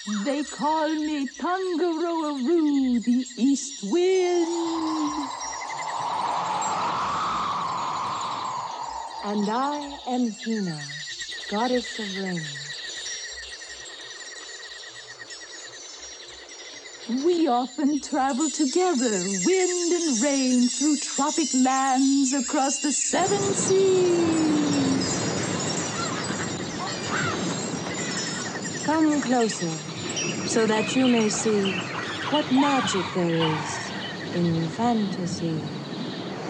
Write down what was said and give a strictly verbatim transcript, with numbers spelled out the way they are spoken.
They call me Tangaroa-Roo, the East Wind. And I am Hina, goddess of rain. We often travel together, wind and rain, through tropic lands across the seven seas. Come closer, so that you may see what magic there is in fantasy.